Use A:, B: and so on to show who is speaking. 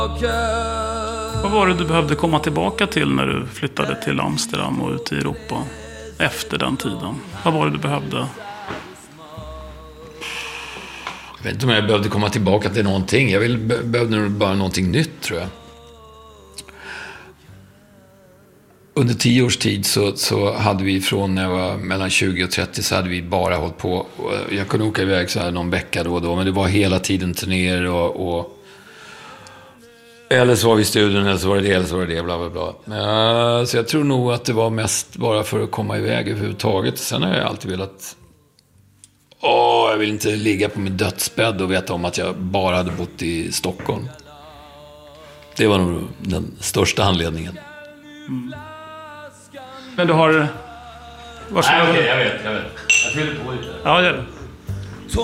A: Vad var det du behövde komma tillbaka till när du flyttade till Amsterdam och ut i Europa efter den tiden? Vad var det du behövde?
B: Jag vet inte om jag behövde komma tillbaka till någonting. Jag behövde nog bara någonting nytt, tror jag. Under 10 års tid så hade vi från när jag var mellan 20 och 30 så hade vi bara hållit på. Jag kunde åka iväg så här någon vecka då och då, men det var hela tiden turnéer och eller så var vi i studion, eller så var det bla bla bla. Så jag tror nog att det var mest bara för att komma iväg överhuvudtaget. Sen har jag alltid velat... jag vill inte ligga på min dödsbädd och veta om att jag bara hade bott i Stockholm. Det var nog den största anledningen.
A: Mm. Men du har...
B: Nej, okej, jag vet. Jag fyller på lite.
A: Ja, gör det.